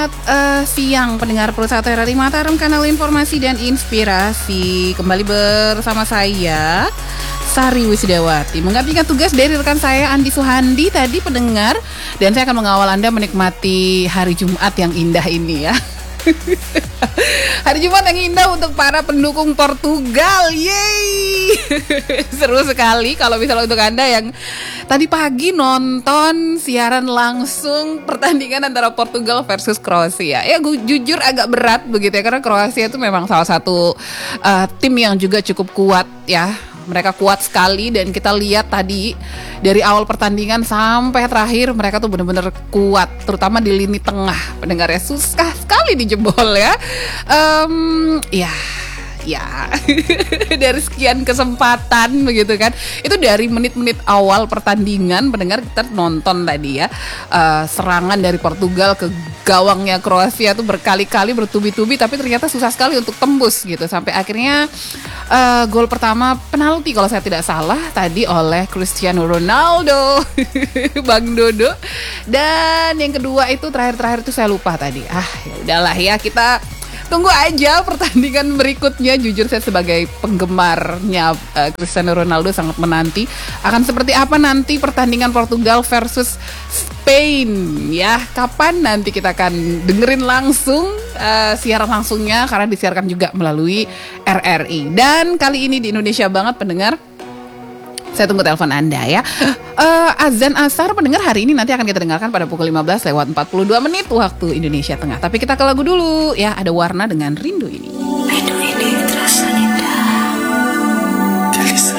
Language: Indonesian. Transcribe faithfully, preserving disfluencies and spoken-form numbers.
Uh, siang pendengar Pulsa R R I Mataram, kanal informasi dan inspirasi. Kembali bersama saya Sari Wisdawati, menggantikan tugas dari rekan saya Andi Suhandi tadi pendengar. Dan saya akan mengawal Anda menikmati hari Jumat yang indah ini ya. Hari Jumat yang indah untuk para pendukung Portugal. Yeay. Seru sekali kalau misalnya untuk Anda yang tadi pagi nonton siaran langsung pertandingan antara Portugal versus Kroasia. Ya gue jujur agak berat begitu ya, karena Kroasia itu memang salah satu uh, tim yang juga cukup kuat ya. Mereka kuat sekali dan kita lihat tadi dari awal pertandingan sampai terakhir mereka tuh benar-benar kuat, terutama di lini tengah. Pendengarnya susah sekali dijebol ya. Um, ya. Ya, dari sekian kesempatan begitu kan. Itu dari menit-menit awal pertandingan pendengar kita nonton tadi ya, uh, serangan dari Portugal ke gawangnya Kroasia tuh berkali-kali bertubi-tubi, tapi ternyata susah sekali untuk tembus gitu. Sampai akhirnya uh, gol pertama penalti kalau saya tidak salah tadi oleh Cristiano Ronaldo, Bang Dodo. Dan yang kedua itu terakhir-terakhir itu saya lupa tadi. Ah, ya udahlah ya, kita tunggu aja pertandingan berikutnya. Jujur saya sebagai penggemarnya uh, Cristiano Ronaldo sangat menanti akan seperti apa nanti pertandingan Portugal versus Spain ya. Kapan nanti kita akan dengerin langsung uh, siaran langsungnya, karena disiarkan juga melalui R R I. Dan kali ini di Indonesia Banget pendengar, saya tunggu telepon Anda ya. Uh, azan asar pendengar hari ini nanti akan kita dengarkan pada pukul lima belas lewat empat puluh dua menit waktu Indonesia Tengah. Tapi kita ke lagu dulu ya, ada Warna dengan Rindu Ini.